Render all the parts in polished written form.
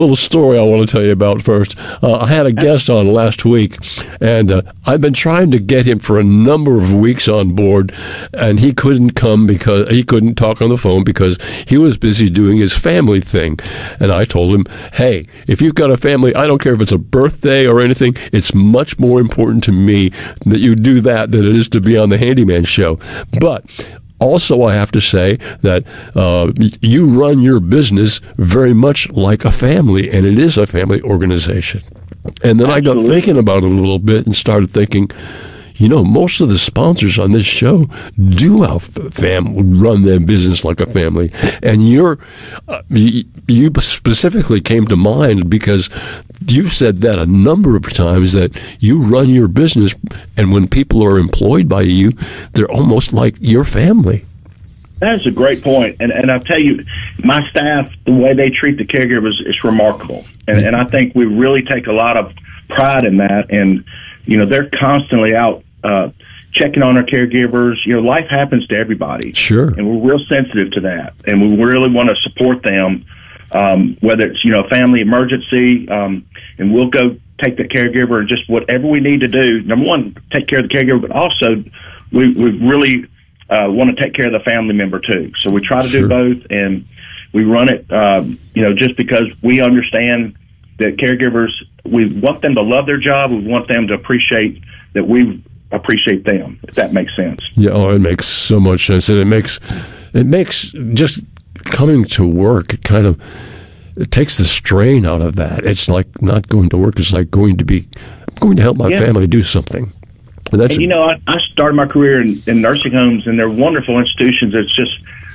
little story I want to tell you about first. I had a guest on last week, and I've been trying to get him for a number of weeks on board, and he couldn't come because he couldn't talk on the phone because he was busy doing his family thing. And I told him, hey, if you've got a family, I don't care if it's a birthday or anything, it's much more important to me that you do that than it is to be on the Handyman Show. But also, I have to say that you run your business very much like a family, and it is a family organization. And then I got thinking about it a little bit and started thinking, most of the sponsors on this show do run their business like a family. And you specifically came to mind because you've said that a number of times, that you run your business, and when people are employed by you, they're almost like your family. That's a great point. And I'll tell you, my staff, the way they treat the caregivers is remarkable. And I think we really take a lot of pride in that. And, they're constantly out checking on our caregivers. Life happens to everybody. Sure. And we're real sensitive to that. And we really want to support them, whether it's, a family emergency, and we'll go take the caregiver and just whatever we need to do. Number one, take care of the caregiver, but also we really want to take care of the family member too. So we try to do both, and we run it, just because we understand that caregivers, we want them to love their job. We want them to appreciate that we appreciate them, if that makes sense. Yeah, it makes so much sense. And it makes just coming to work, it takes the strain out of that. It's like not going to work. It's like going to help my family do something. And I started my career in nursing homes, and they're wonderful institutions. It's just,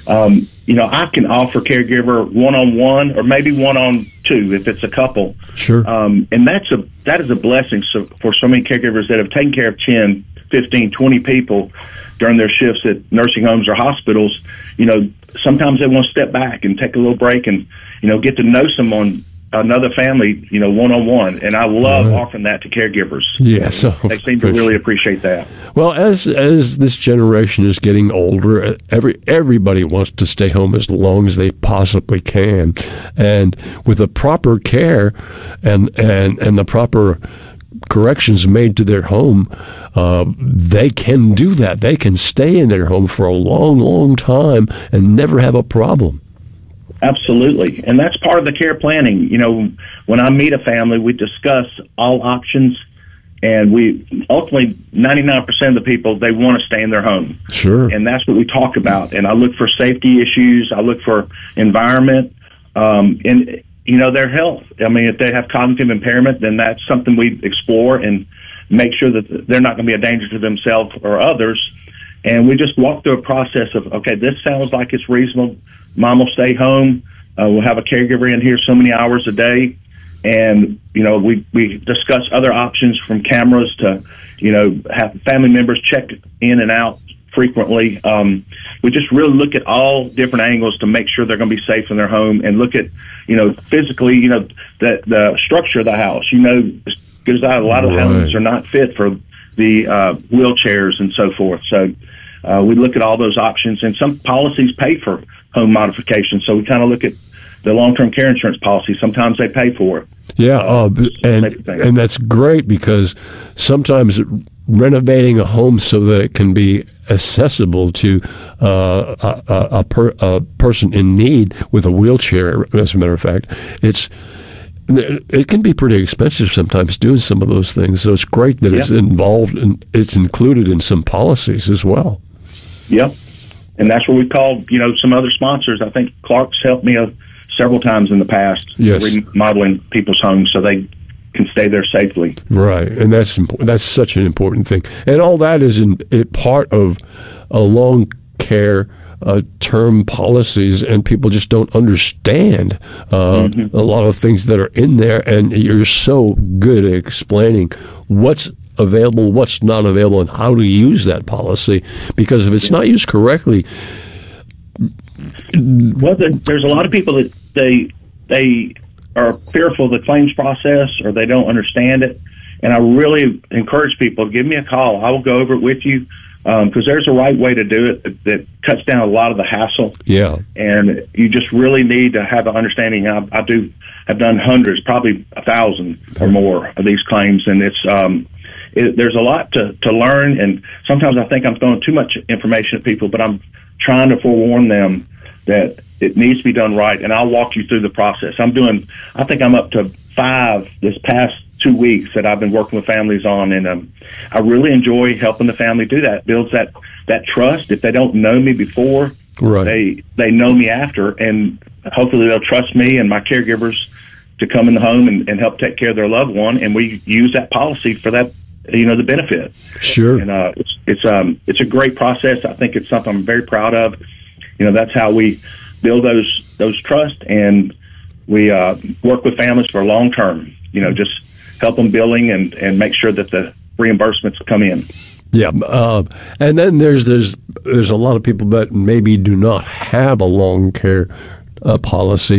I can offer caregiver one-on-one or maybe one-on-two if it's a couple. Sure. And that is a blessing for so many caregivers that have taken care of 10, 15, 20 people during their shifts at nursing homes or hospitals. Sometimes they want to step back and take a little break and, get to know someone, another family, one-on-one. And I love offering that to caregivers. Yes. They seem to really appreciate that. Well, as this generation is getting older, everybody wants to stay home as long as they possibly can. And with the proper care and the proper corrections made to their home, they can do that. They can stay in their home for a long, long time and never have a problem. Absolutely. And that's part of the care planning. When I meet a family, we discuss all options, and we ultimately, 99% of the people, they want to stay in their home. Sure. And that's what we talk about. And I look for safety issues. I look for environment, and, their health. I mean, if they have cognitive impairment, then that's something we explore and make sure that they're not going to be a danger to themselves or others. And we just walk through a process of, okay, this sounds like it's reasonable. Mom will stay home. We'll have a caregiver in here so many hours a day. And, we discuss other options from cameras to, have family members check in and out frequently. We just really look at all different angles to make sure they're going to be safe in their home, and look at, physically, the structure of the house, because a lot of homes are not fit for the wheelchairs and so forth. So we look at all those options, and some policies pay for home modification. So we kind of look at the long-term care insurance policy. Sometimes they pay for it. Yeah, and that's great, because sometimes renovating a home so that it can be accessible to a person in need with a wheelchair, as a matter of fact, it can be pretty expensive sometimes doing some of those things. So it's great that it's involved and it's included in some policies as well. Yep. And that's what we call, some other sponsors. I think Clark's helped me several times in the past, remodeling people's homes so they can stay there safely. Right, and that's such an important thing. And all that is part of a long care term policies, and people just don't understand a lot of things that are in there, and you're so good at explaining what's available, what's not available, and how to use that policy, because if it's not used correctly... Well, there's a lot of people that they are fearful of the claims process, or they don't understand it, and I really encourage people, give me a call. I will go over it with you. because there's a right way to do it that cuts down a lot of the hassle. Yeah. And you just really need to have an understanding. I've done hundreds, probably 1,000 or more of these claims, and there's a lot to learn. And sometimes I think I'm throwing too much information at people, but I'm trying to forewarn them that it needs to be done right. And I'll walk you through the process. I think I'm up to 5 this past 2 weeks that I've been working with families on, and I really enjoy helping the family do that. It builds that trust. If they don't know me before, right, they know me after, and hopefully they'll trust me and my caregivers to come in the home and help take care of their loved one. And we use that policy for that, the benefit. Sure. And it's a great process. I think it's something I'm very proud of. That's how we build those trust, and we work with families for long term. Just help them billing and make sure that the reimbursements come in. Yeah, and then there's a lot of people that maybe do not have a long care policy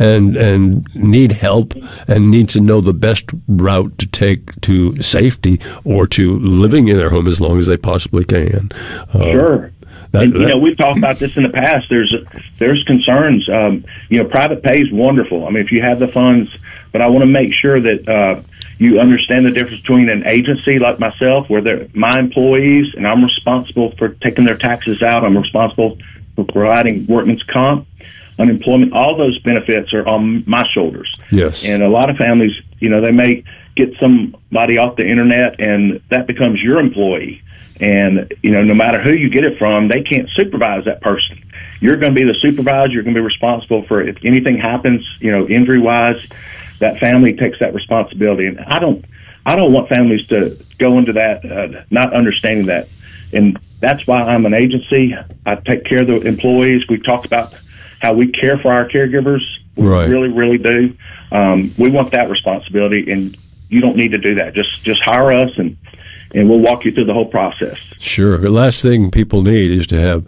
and need help and need to know the best route to take to safety or to living in their home as long as they possibly can. Sure. We've talked about this in the past. There's concerns. Private pay is wonderful. I mean, if you have the funds, but I want to make sure that you understand the difference between an agency like myself, where they're my employees, and I'm responsible for taking their taxes out. I'm responsible for providing workman's comp, unemployment. All those benefits are on my shoulders. Yes. And a lot of families, they may get somebody off the internet, and that becomes your employee. And, no matter who you get it from, they can't supervise that person. You're going to be the supervisor. You're going to be responsible for if anything happens, injury-wise, that family takes that responsibility. And I don't want families to go into that not understanding that. And that's why I'm an agency. I take care of the employees. We talked about how we care for our caregivers. We really, really do. We want that responsibility, and you don't need to do that. Just hire us, and we'll walk you through the whole process. Sure. The last thing people need is to have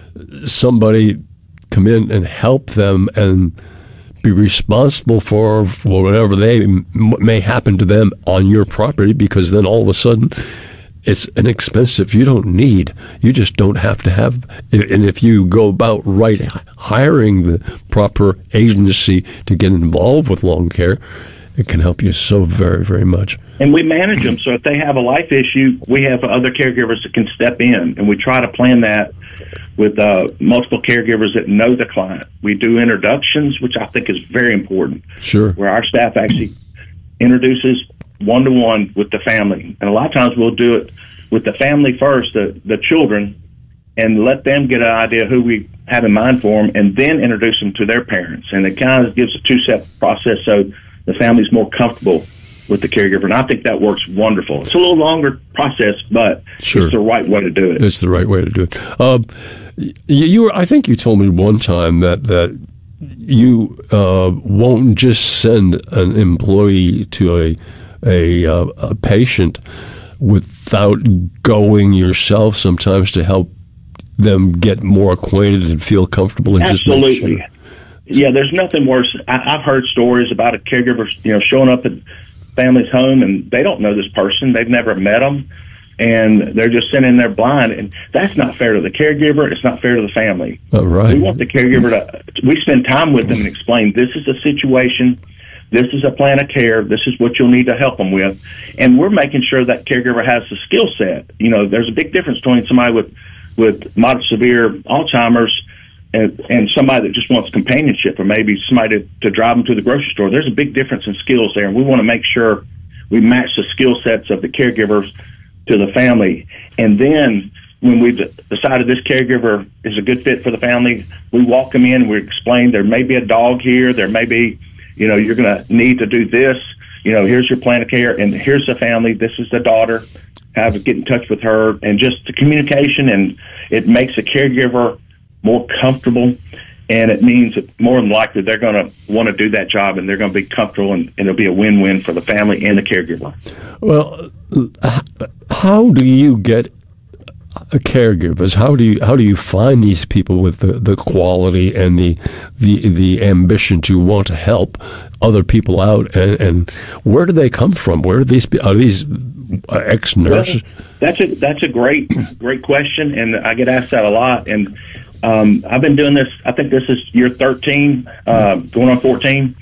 somebody come in and help them and be responsible for whatever may happen to them on your property, because then all of a sudden it's an expense you don't need. You just don't have to have. And if you go about hiring the proper agency to get involved with long care, it can help you so very, very much. And we manage them. So if they have a life issue, we have other caregivers that can step in. And we try to plan that with multiple caregivers that know the client. We do introductions, which I think is very important. Sure. Where our staff actually introduces one-to-one with the family. And a lot of times we'll do it with the family first, the children, and let them get an idea who we have in mind for them, and then introduce them to their parents. And it kind of gives a two-step process so the family's more comfortable with the caregiver. And I think that works wonderful. It's a little longer process, but sure, it's the right way to do it. It's the right way to do it. I think you told me one time that you won't just send an employee to a patient without going yourself sometimes to help them get more acquainted and feel comfortable. And absolutely. Just make sure. Yeah, there's nothing worse. I've heard stories about a caregiver, showing up at family's home and they don't know this person. They've never met them, and they're just sitting there blind. And that's not fair to the caregiver. It's not fair to the family. Oh, right. We want the caregiver we spend time with them and explain, this is a situation, this is a plan of care, this is what you'll need to help them with. And we're making sure that caregiver has the skill set. There's a big difference between somebody with moderate severe Alzheimer's and somebody that just wants companionship, or maybe somebody to drive them to the grocery store. There's a big difference in skills there, and we want to make sure we match the skill sets of the caregivers to the family. And then when we've decided this caregiver is a good fit for the family, we walk them in and we explain there may be a dog here, there may be, you're going to need to do this, here's your plan of care, and here's the family, this is the daughter, have to get in touch with her, and just the communication, and it makes a caregiver more comfortable, and it means that more than likely they're going to want to do that job, and they're going to be comfortable, and it'll be a win-win for the family and the caregiver. Well, how do you get caregivers? How do you find these people with the quality and the ambition to want to help other people out? And where do they come from? Where are these ex-nurse? Well, that's a great question, and I get asked that a lot. And I've been doing this. I think this is year 13, going on 14.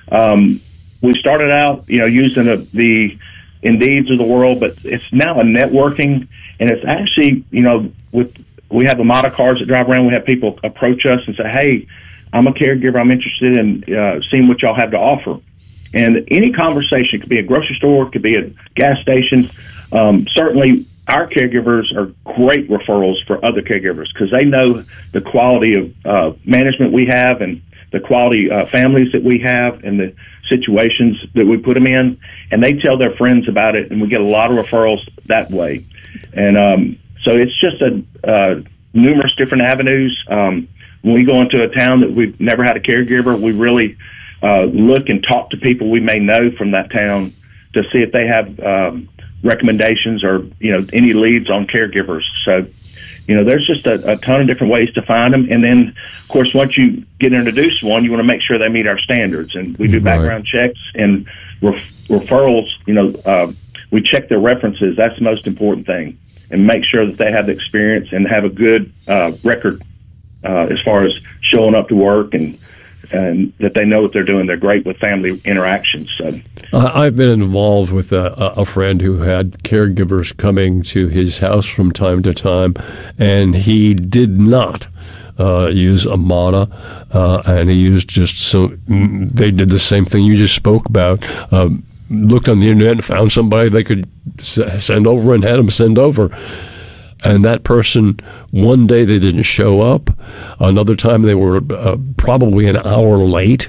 We started out, using the Indeeds of the world, but it's now a networking, and it's actually, we have Amada cards that drive around. We have people approach us and say, "Hey, I'm a caregiver. I'm interested in seeing what y'all have to offer." And any conversation, could be a grocery store, could be a gas station. Certainly, our caregivers are great referrals for other caregivers because they know the quality of management we have and the quality families that we have and the situations that we put them in. And they tell their friends about it, and we get a lot of referrals that way. And so it's just numerous different avenues. When we go into a town that we've never had a caregiver, we really look and talk to people we may know from that town to see if they have recommendations or any leads on caregivers. So there's just a ton of different ways to find them. And then, of course, once you get introduced to one, you want to make sure they meet our standards. And we do background checks and referrals. We check their references. That's the most important thing, and make sure that they have the experience and have a good record as far as showing up to work and that they know what they're doing. They're great with family interactions. So I've been involved with a friend who had caregivers coming to his house from time to time, and he did not use Amada, and he used they did the same thing you just spoke about. Looked on the internet and found somebody they could send over and had them send over. And that person, one day they didn't show up. Another time they were probably an hour late.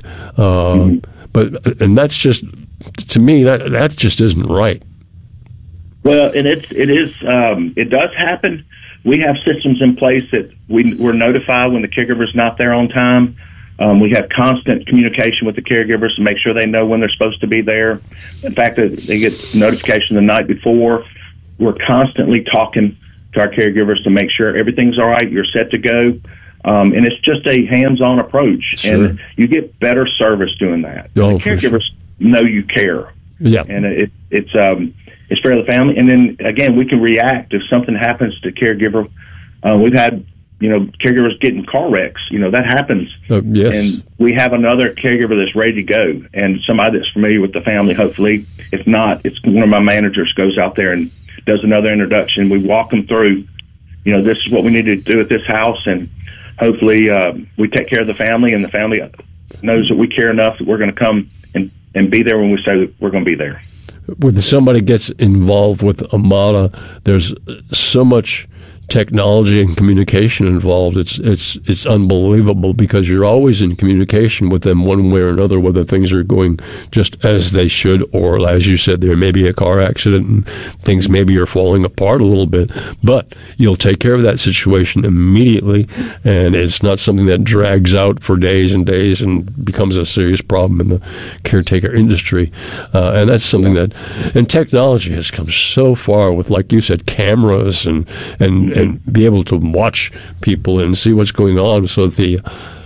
And that's just, to me, that just isn't right. Well, and it does happen. We have systems in place that we're notified when the caregiver's not there on time. We have constant communication with the caregivers to make sure they know when they're supposed to be there. In fact, they get notification the night before. We're constantly talking to our caregivers to make sure everything's all right, you're set to go. And it's just a hands-on approach. Sure. And you get better service doing that. Oh, the caregivers know you care. Yeah. And it's fair to the family. And then, again, we can react if something happens to caregiver. We've had caregivers get in car wrecks. That happens. Yes. And we have another caregiver that's ready to go, and somebody that's familiar with the family, hopefully. If not, it's one of my managers goes out there and does another introduction. We walk them through, this is what we need to do at this house, and hopefully we take care of the family, and the family knows that we care enough that we're going to come and be there when we say that we're going to be there. When somebody gets involved with Amada, there's so much technology and communication involved. It's unbelievable because you're always in communication with them one way or another, whether things are going just as they should, or as you said, there may be a car accident and things maybe are falling apart a little bit, but you'll take care of that situation immediately, and it's not something that drags out for days and days and becomes a serious problem in the caretaker industry. And that's something and technology has come so far with, like you said, cameras and be able to watch people and see what's going on, so that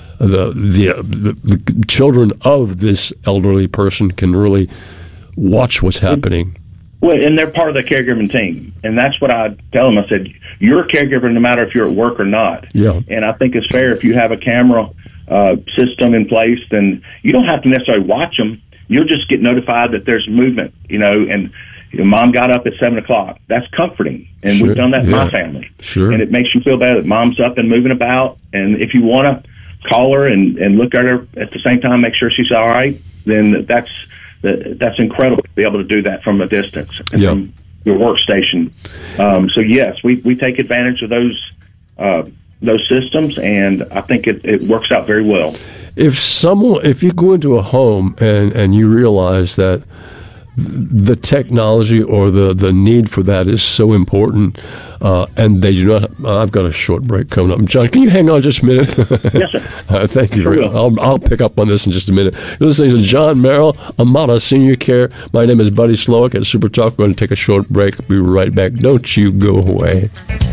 the children of this elderly person can really watch what's happening. Well, and they're part of the caregiving team, and that's what I tell them. I said, you're a caregiver no matter if you're at work or not. Yeah. And I think it's fair if you have a camera system in place, then you don't have to necessarily watch them. You'll just get notified that there's movement, and Mom got up at 7:00. That's comforting, and we've done that in my family. Sure. And it makes you feel better that Mom's up and moving about. And if you want to call her and look at her at the same time, make sure she's all right, then that's incredible to be able to do that from a distance and from your workstation. So yes, we take advantage of those systems, and I think it works out very well. If you go into a home and you realize that the technology or the need for that is so important, and they do not. I've got a short break coming up. John, can you hang on just a minute? Yes, sir. Thank you. Sure. I'll pick up on this in just a minute. You're listening to John Merrill, Amada Senior Care. My name is Buddy Slowick at Super Talk. We're going to take a short break. We'll be right back. Don't you go away.